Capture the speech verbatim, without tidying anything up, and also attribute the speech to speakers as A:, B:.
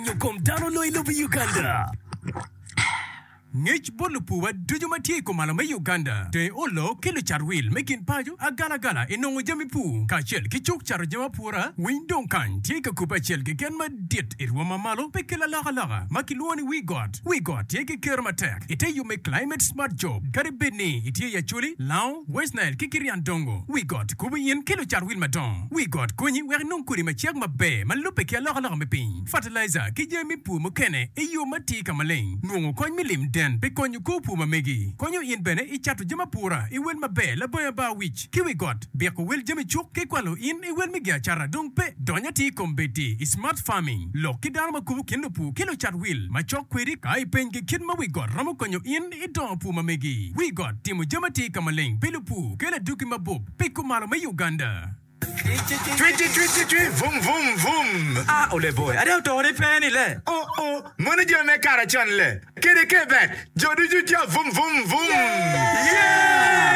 A: You come down on Loilubi Uganda. Ngech bolupuwa dujumati ko malama Uganda de olo kilo charwil making paju agala gala inongo jami pu ka chel ki chuk char jama pura windon kan tika kupa chel ki ken ma dit irwa mamalo pekela laga laga makiluani we got we got take care matek ite you make climate smart job karibini ite ya chuli lao West Nile kikiri andongo we got kubi yen kilo charwil madon we got kunyi wer non kuri ma chek mabe malupe ke laga laga mepin fertilizer ki jami pu mukene e yo matika maleng nungo kon milim pe konyu kupu mamegi konyu in bene i chatu jama pura i wel mabe la boya ba wich kiwi got be ko wel jami chuk ke kwalo in i wel migia chara dong pe donya ti kombeti i smart farming lo kidar ma kubu kinu pu kilo chat wil ma chok kweri kai pengi kin ma we got ramo konyu in i don pu mamegi we got timu jama ti kamaleng pelu pu kela duki mabub pe kumalo ma Uganda
B: twenty twenty-three, vroom, vroom, vroom.
C: Ah, ole boy, I don't know penny le.
B: Oh, oh, money you make a channel. Kede Quebec, Jody Jutia, vroom, vroom, vroom.